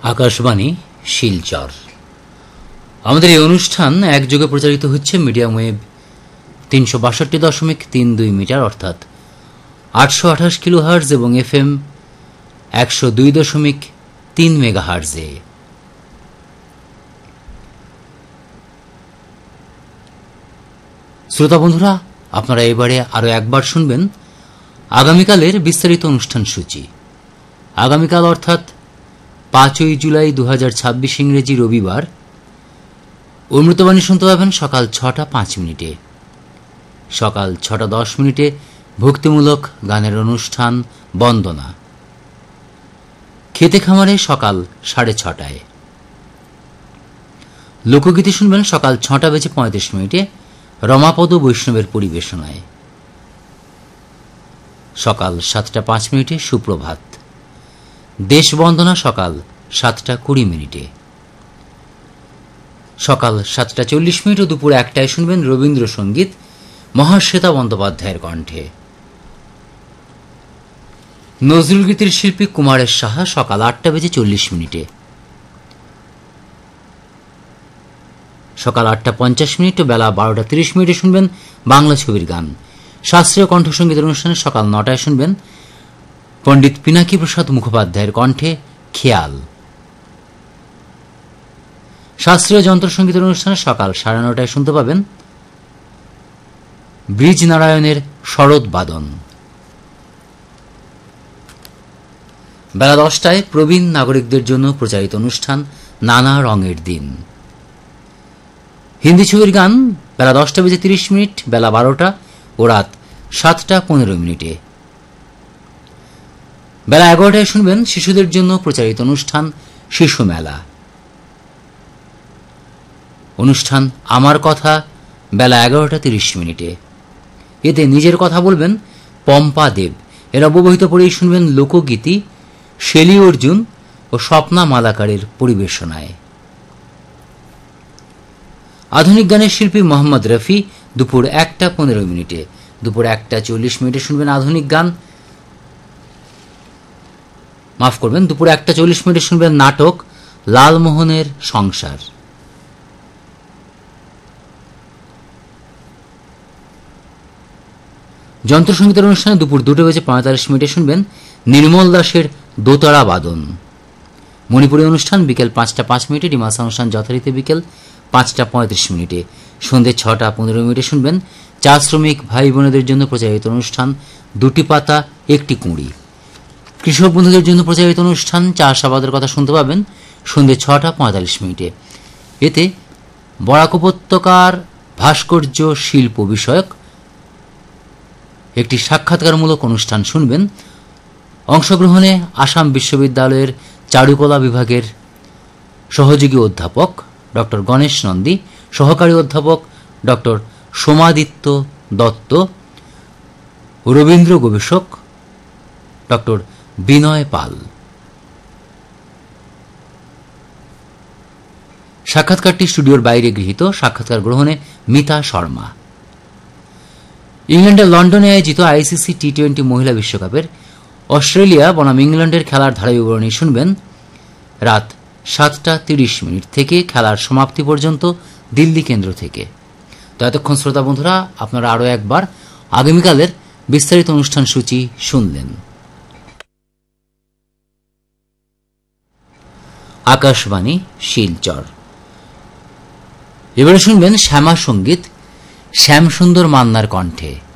আকাশবাণী শিলচর। আমাদের এই অনুষ্ঠান একযোগে প্রচারিত হচ্ছে মিডিয়াম ওয়েভ ৩৬২.৩২ মিটার অর্থাৎ ৮২৮ কিলোহার্জ এবং FM ১০২.৩ মেগাহার্জে। শ্রোতা বন্ধুরা, আপনারা এবারে আরো একবার শুনবেন আগামীকালের বিস্তারিত অনুষ্ঠান সূচি। আগামীকাল অর্থাৎ ৫ই জুলাই ২০২৬ ইংরেজি রবিবার অমৃতবাণী শুনতে পাবেন সকাল ৬টা ৫ মিনিটে। সকাল ৬টা ১০ মিনিটে ভক্তিমূলক গানের অনুষ্ঠান বন্দনা। খেতে খামারে সকাল ৬:৩০। লোকগীতি শুনবেন সকাল ৬টা বেজে ৩৫ মিনিটে রমাপদ বৈষ্ণবের পরিবেশনায়। সকাল ৭টা ৫ মিনিটে সুপ্রভাত। দেশ বন্দনা সকাল ৭টা ২০ মিনিটে। সকাল ৭টা ৪০ মিনিট ও দুপুর ১টায় শুনবেন রবীন্দ্রসঙ্গীত মহাশ্বেতা বন্দ্যোপাধ্যায়ের কণ্ঠে। নজরুল গীতির শিল্পী কুমারের সাহা সকাল ৮টা বেজে ৪০ মিনিটে। সকাল ৮টা ৫০ মিনিট ও বেলা ১২টা ৩০ মিনিটে শুনবেন বাংলা ছবির গান। শাস্ত্রীয় কণ্ঠসঙ্গীতের অনুষ্ঠানে সকাল ৯টায় শুনবেন পণ্ডিত পিনাকী প্রসাদ মুখোপাধ্যায়ের কণ্ঠে খেয়াল। শাস্ত্রীয় যন্ত্রসঙ্গীতের অনুষ্ঠানে সকাল ৯:৩০ শুনতে পাবেন ব্রিজ নারায়ণের শরৎ বাদন। বেলা ১০টায় প্রবীণ নাগরিকদের জন্য প্রচারিত অনুষ্ঠান নানা রঙের দিন। হিন্দি ছবির গান বেলা ১০টা বেজে ৩০ মিনিট, বেলা ১২টা ও রাত ৭টা ১৫ মিনিটে। বেলা ১১টায় শুনবেন শিশুদের জন্য প্রচারিত অনুষ্ঠান শিশু মেলা। অনুষ্ঠান আমার কথা বেলা ১১টা ৩০ মিনিটে। এতে নিজের কথা বলবেন পম্পা দেব। এর অব্যবহিত পরেই শুনবেন লোকগীতি শেলি অর্জুন ও স্বপ্না মালাকারের পরিবেশনায়। আধুনিক গানের শিল্পী মোহাম্মদ রফি দুপুর ১টা ১৫ মিনিটে। দুপুর ১টা ৪০ মিনিটে শুনবেন আধুনিক গান, মাফ করবেন, দুপুর ১টা ৪০ মিনিটে শুনবেন নাটক লালমোহনের সংসার। যন্ত্রসঙ্গীতের অনুষ্ঠানে দুপুর ২টা বেজে ৪৫ মিনিটে শুনবেন নির্মল দাসের দোতারা বাদন। মণিপুরী অনুষ্ঠান বিকেল ৫টা ৫ মিনিটে। ডিমাসা অনুষ্ঠান যথারীতি বিকেল ৫টা ৩৫ মিনিটে। সন্ধ্যে ৬টা ১৫ মিনিটে শুনবেন চা শ্রমিক ভাই বোনেদের জন্য প্রচারিত অনুষ্ঠান দুটি পাতা একটি কুঁড়ি। কৃষক বন্ধুদের জন্য প্রচারিত অনুষ্ঠান চাষাবাদের কথা শুনতে পাবেন সন্ধ্যে ৬টা ৪৫ মিনিটে। এতে বরাক উপত্যকার ভাস্কর্য শিল্প বিষয়ক একটি সাক্ষাৎকারমূলক অনুষ্ঠান শুনবেন। অংশগ্রহণে আসাম বিশ্ববিদ্যালয়ের চারুকলা বিভাগের সহযোগী অধ্যাপক ড গণেশ নন্দী, সহকারী অধ্যাপক ড সোমাদিত্য দত্ত, রবীন্দ্র গবেষক ড বিনয় পাল। সাক্ষাৎকারটি স্টুডিওর বাইরে গৃহীত। সাক্ষাৎকার গ্রহণে মিতা শর্মা। ইংল্যান্ডের লন্ডনে আয়োজিত আইসিসি টি-20 মহিলা বিশ্বকাপের অস্ট্রেলিয়া বনাম ইংল্যান্ডের খেলার ধারাবিবরণী শুনবেন রাত ৭টা ৩০ মিনিট থেকে খেলার সমাপ্তি পর্যন্ত দিল্লি কেন্দ্র থেকে। তো এতক্ষণ শ্রোতা বন্ধুরা আপনারা আরও একবার আগামীকালের বিস্তারিত অনুষ্ঠান সূচি শুনলেন। আকাশবাণী শিলচর। এবারে শুনবেন শ্যামা সঙ্গীত শ্যামসুন্দর মান্নার কণ্ঠে।